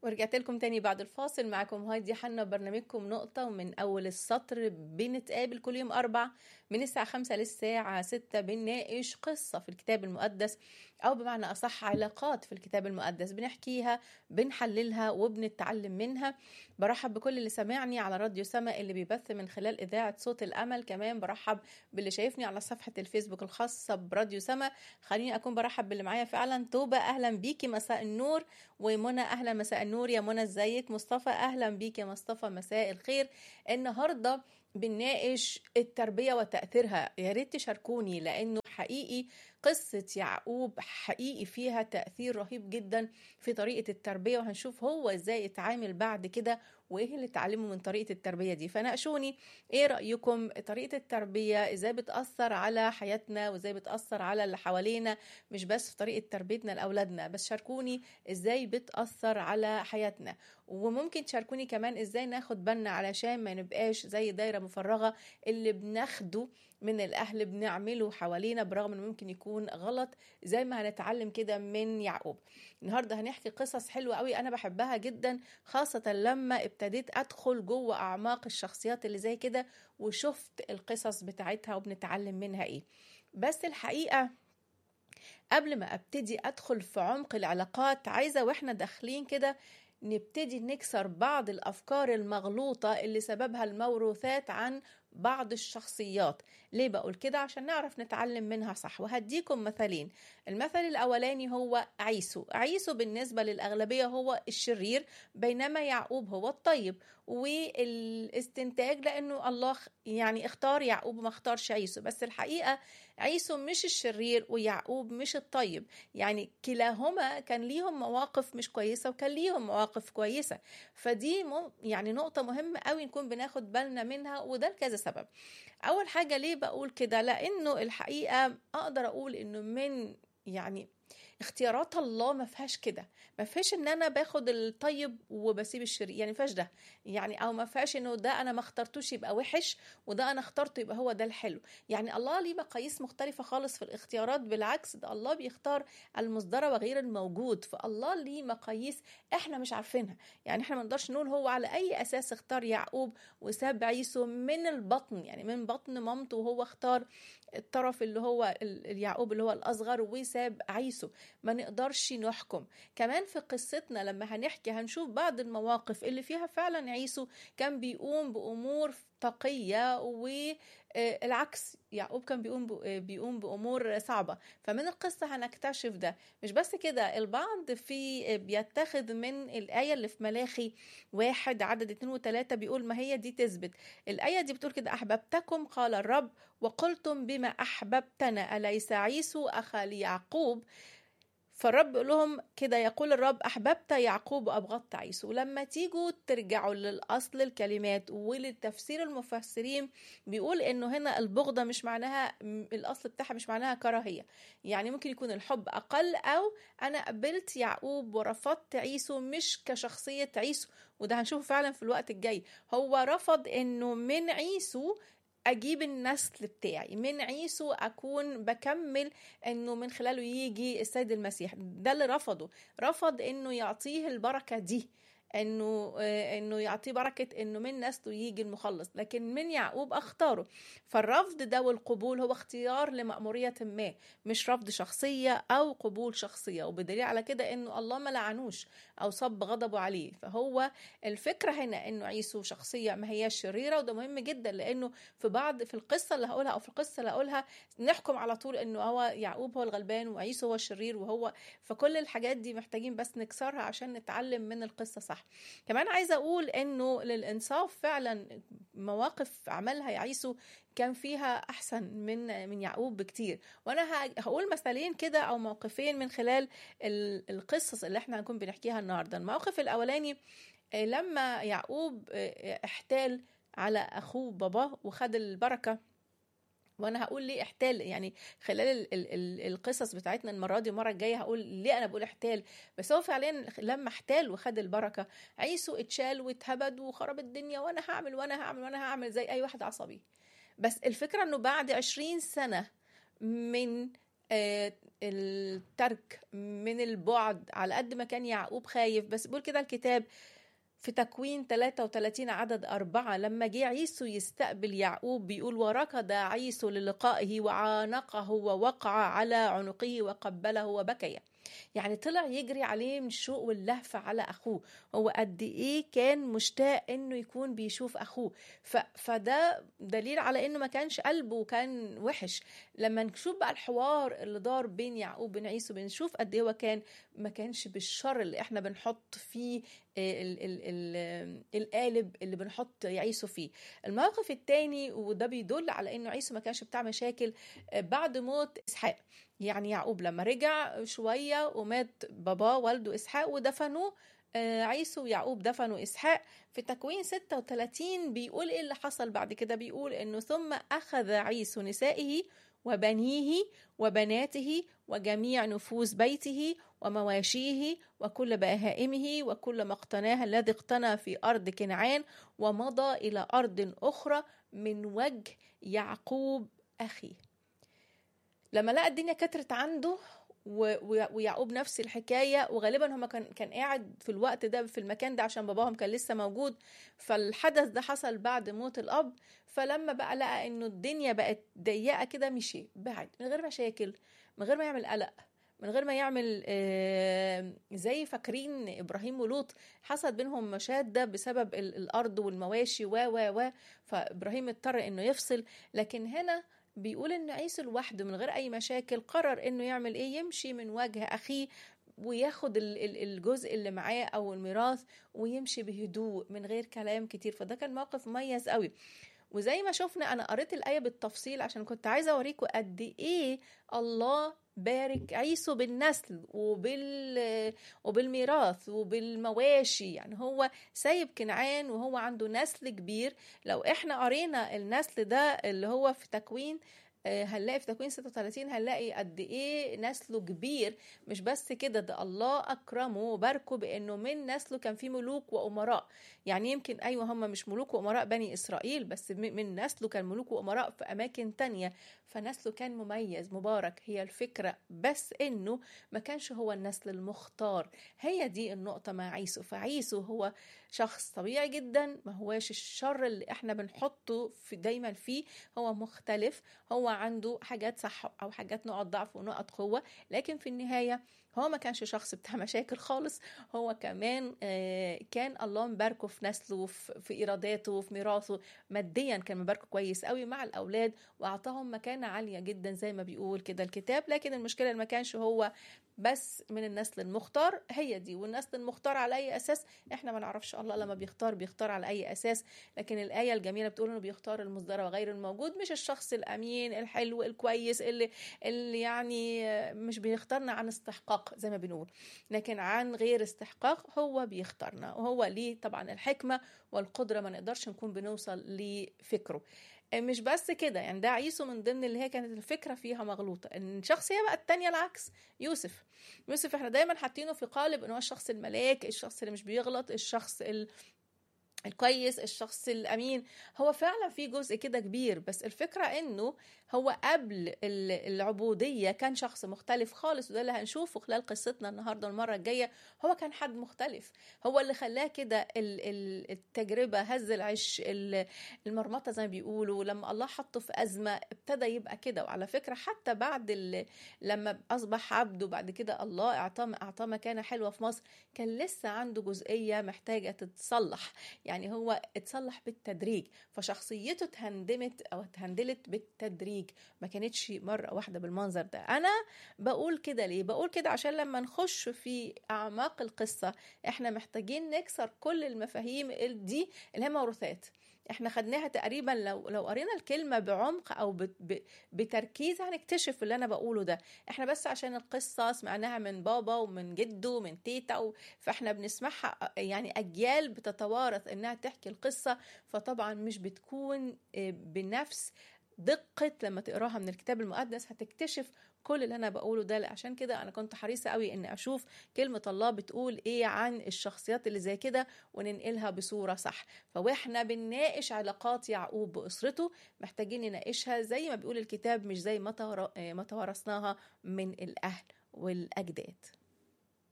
ورجعت لكم تاني بعد الفاصل. معكم هايدي حنا، برنامجكم نقطة ومن أول السطر. بنتقابل كل يوم أربع من الساعة 5 للساعة 6، بنناقش قصة في الكتاب المقدس، أو بمعنى أصح علاقات في الكتاب المقدس، بنحكيها بنحللها وبنتعلم منها. برحب بكل اللي سمعني على راديو سما اللي بيبث من خلال إذاعة صوت الأمل. كمان برحب باللي شايفني على صفحة الفيسبوك الخاصة براديو سما. خليني أكون برحب باللي معايا فعلا. توبة أهلا بيكي، مساء النور. ومنى اهلا، مساء النور يا منى، ازيك؟ مصطفى اهلا بيك يا مصطفى، مساء الخير. النهارده بنناقش التربيه وتاثيرها. يا ريت تشاركوني، لانه حقيقي قصه يعقوب حقيقي فيها تاثير رهيب جدا في طريقه التربيه، وهنشوف هو ازاي اتعامل بعد كده وايه اللي اتعلمه من طريقه التربيه دي. فناقشوني ايه رايكم، طريقه التربيه ازاي بتاثر على حياتنا وازاي بتاثر على اللي حوالينا، مش بس في طريقه تربيتنا لاولادنا بس. شاركوني ازاي بتأثر على حياتنا، وممكن تشاركوني كمان ازاي ناخد بالنا علشان ما نبقاش زي دايرة مفرغة اللي بناخده من الأهل بنعمله حوالينا برغم انه ممكن يكون غلط، زي ما هنتعلم كده من يعقوب. النهاردة هنحكي قصص حلوة قوي أنا بحبها جدا، خاصة لما ابتديت أدخل جوه أعماق الشخصيات اللي زي كده وشفت القصص بتاعتها وبنتعلم منها ايه. بس الحقيقة قبل ما ابتدي ادخل في عمق العلاقات، عايزة واحنا داخلين كده نبتدي نكسر بعض الافكار المغلوطة اللي سببها الموروثات عن بعض الشخصيات. ليه بقول كده؟ عشان نعرف نتعلم منها صح. وهديكم مثالين. المثل الاولاني هو عيسو بالنسبة للاغلبية هو الشرير، بينما يعقوب هو الطيب. والاستنتاج لانه الله يعني اختار يعقوب وما اختارش عيسو، بس الحقيقة عيسو مش الشرير ويعقوب مش الطيب. يعني كلاهما كان ليهم مواقف مش كويسة وكان ليهم مواقف كويسة. فدي يعني نقطة مهمة قوي نكون بناخد بالنا منها، وده لكذا سبب. أول حاجة ليه بقول كده؟ لأنه الحقيقة أقدر أقول إنه من يعني اختيارات الله ما فيهاش كده، ما فيهاش ان انا باخد الطيب وبسيب الشرير، يعني ما فيهاش ده، يعني او ما فيهاش انه ده انا ما اخترتوش يبقى وحش وده انا اخترته يبقى هو ده الحلو. يعني الله ليه مقاييس مختلفة خالص في الاختيارات، بالعكس ده الله بيختار المصدر وغير الموجود. فالله ليه مقاييس احنا مش عارفينها. يعني احنا ما نقدرش نقول هو على اي اساس اختار يعقوب وساب عيسو من البطن، يعني من بطن مامته، وهو اختار الطرف اللي هو يعقوب اللي هو الأصغر وساب عيسو. ما نقدرش نحكم. كمان في قصتنا لما هنحكي هنشوف بعض المواقف اللي فيها فعلا عيسو كان بيقوم بأمور تقية، والعكس يعقوب كان بيقوم بأمور صعبة. فمن القصة هنكتشف ده. مش بس كده، البعض بيتخذ من الآية اللي في ملاخي 1 عدد 2 و3 بيقول ما هي دي تثبت. الآية دي بتقول كده: أحببتكم قال الرب وقلتم بما أحببتنا أليس عيسو أخا ليعقوب. فالرب يقول لهم كده: يقول الرب أحببت يعقوب وأبغضت عيسو. لما تيجوا ترجعوا للأصل الكلمات وللتفسير المفسرين بيقول إنه هنا البغضة مش معناها، الأصل بتاعها مش معناها كراهية. يعني ممكن يكون الحب أقل، أو أنا قبلت يعقوب ورفضت عيسو مش كشخصية عيسو. وده هنشوفه فعلا في الوقت الجاي. هو رفض إنه من عيسو أجيب النسل بتاعي، من عيسو أكون بكمل انه من خلاله يجي السيد المسيح. ده اللي رفض انه يعطيه البركة دي، انه يعطيه بركة انه من نسله يجي المخلص. لكن من يعقوب اختاره. فالرفض ده والقبول هو اختيار لمأمورية ما، مش رفض شخصية او قبول شخصية. وبدليل على كده انه الله ما لعنوش او صب غضبه عليه. فهو الفكرة هنا انه عيسو شخصية ما هي شريرة، وده مهم جدا، لانه في القصة اللي هقولها او في القصة اللي هقولها نحكم على طول انه هو يعقوب هو الغلبان وعيسو هو الشرير. فكل الحاجات دي محتاجين بس نكسرها عشان نتعلم من القصة صح. كمان عايزة اقول انه للانصاف فعلا مواقف عملها عيسو كان فيها احسن من يعقوب بكتير. وانا هقول مثالين كده او موقفين من خلال القصص اللي احنا هنكون بنحكيها النهاردة. الموقف الاولاني لما يعقوب احتال على اخوه باباه وخد البركة. وانا هقول ليه احتال، يعني خلال القصص بتاعتنا المره دي المره الجايه هقول ليه انا بقول احتال. بس هو فعليا لما احتال وخد البركه، عيسو اتشال واتهبد وخرب الدنيا، وانا هعمل وانا هعمل وانا هعمل زي اي واحد عصبي. بس الفكره انه بعد 20 سنه من الترك من البعد، على قد ما كان يعقوب خايف. بس بيقول كده الكتاب في تكوين 33 عدد 4 لما جه عيسو يستقبل يعقوب بيقول وركض عيسو للقائه وعانقه ووقع على عنقه وقبله وبكي. يعني طلع يجري عليه من الشوق واللهفة على أخوه. هو قد إيه كان مشتاق إنه يكون بيشوف أخوه. فده دليل على إنه ما كانش قلبه كان وحش. لما نشوف بقى الحوار اللي دار بين يعقوب وبين عيسو بنشوف قد إيه هو كان ما كانش بالشر اللي إحنا بنحط فيه القالب اللي بنحط عيسو فيه. الموقف التاني وده بيدل على إنه عيسو ما كانش بتاع مشاكل بعد موت إسحاق. يعني يعقوب لما رجع شوية ومات باباه والده إسحاق ودفنوه، عيسو ويعقوب دفنوا إسحاق. في تكوين 36 بيقول إيه اللي حصل بعد كده. بيقول إنه ثم أخذ عيسو نسائه وبنيه وبناته وجميع نفوس بيته ومواشيه وكل بهائمه وكل ما اقتناه الذي اقتنى في أرض كنعان ومضى إلى أرض أخرى من وجه يعقوب أخيه. لما لقى الدنيا كترت عنده ويعقوب نفس الحكاية، وغالبا هما كان قاعد في الوقت ده في المكان ده عشان باباهم كان لسه موجود. فالحدث ده حصل بعد موت الأب. فلما بقى لقى انه الدنيا بقت ضيقة كده مشي بعد من غير مشاكل، من غير ما يعمل قلق، من غير ما يعمل زي فاكرين إبراهيم ولوط حصل بينهم مشادة بسبب الأرض والمواشي و فإبراهيم اضطر انه يفصل. لكن هنا بيقول ان عيسو لوحده من غير اي مشاكل قرر انه يعمل ايه، يمشي من وجه اخيه وياخد الجزء اللي معاه او الميراث ويمشي بهدوء من غير كلام كتير. فده كان موقف مميز قوي. وزي ما شفنا انا قريت الآية بالتفصيل عشان كنت عايزة اوريكم قد ايه الله بارك عيسو بالنسل وبالميراث وبالمواشي. يعني هو سايب كنعان وهو عنده نسل كبير. لو احنا قرينا النسل ده اللي هو في تكوين هنلاقي في تكوين 36 هنلاقي قد ايه نسله كبير. مش بس كده، ده الله اكرمه وباركه بانه من نسله كان فيه ملوك وامراء. يعني يمكن ايوه هم مش ملوك وامراء بني اسرائيل، بس من نسله كان ملوك وامراء في اماكن تانية. فنسله كان مميز مبارك. هي الفكرة بس انه ما كانش هو النسل المختار. هي دي النقطة مع عيسو. فعيسو هو شخص طبيعي جدا، ما هواش الشر اللي احنا بنحطه في دايما فيه. هو مختلف، هو عنده حاجات صح او حاجات نقط ضعف ونقط قوة، لكن في النهاية هو ما كانش شخص بتاع مشاكل خالص. هو كمان كان الله مباركه في نسله في إيراداته في ميراثه. ماديا كان مباركه كويس قوي مع الأولاد وأعطاهم مكانة عالية جدا زي ما بيقول كده الكتاب. لكن المشكلة ما كانش هو بس من النسل المختار. هي دي، والنسل المختار على أي أساس احنا ما نعرفش. الله لما بيختار على أي أساس. لكن الآية الجميلة بتقول انه بيختار المصدر وغير الموجود، مش الشخص الأمين الحلو الكويس اللي يعني مش بيختارنا عن استحقاق زي ما بنقول، لكن عن غير استحقاق. هو بيختارنا وهو ليه طبعا الحكمة والقدرة، ما نقدرش نكون بنوصل لفكره. مش بس كده، يعني ده عيسو من ضمن اللي هي كانت الفكرة فيها مغلوطة. ان الشخصية بقى التانية العكس. يوسف احنا دايما حاطينه في قالب ان هو الشخص الملاك، الشخص اللي مش بيغلط، الشخص الكويس، الشخص الأمين. هو فعلا في جزء كده كبير، بس الفكرة انه هو قبل العبودية كان شخص مختلف خالص. وده اللي هنشوفه خلال قصتنا النهاردة والمرة الجاية. هو كان حد مختلف، هو اللي خلاه كده. التجربة هز العش المرمطة زي ما بيقولوا. لما الله حطه في أزمة ابتدى يبقى كده. وعلى فكرة حتى بعد لما أصبح عبد وبعد كده الله أعطاه مكانة حلوة في مصر، كان لسه عنده جزئية محتاجة تتصلح. يعني هو اتصلح بالتدريج. فشخصيته اتهندلت بالتدريج، ما كانتش مرة واحدة بالمنظر ده. أنا بقول كده ليه؟ بقول كده عشان لما نخش في أعماق القصة احنا محتاجين نكسر كل المفاهيم دي اللي هي موروثات. احنا خدناها تقريبا، لو قرينا الكلمة بعمق او بتركيز هنكتشف اللي انا بقوله ده. احنا بس عشان القصة سمعناها من بابا ومن جده ومن تيتا فاحنا بنسمعها يعني اجيال بتتوارث انها تحكي القصة. فطبعا مش بتكون بنفس دقة. لما تقراها من الكتاب المقدس هتكتشف كل اللي انا بقوله ده، عشان كده انا كنت حريصة قوي ان اشوف كلمة الله بتقول ايه عن الشخصيات اللي زي كده وننقلها بصورة صح. فواحنا بنناقش علاقات يعقوب بأسرته محتاجين نناقشها زي ما بيقول الكتاب، مش زي ما توارثناها من الأهل والأجداد.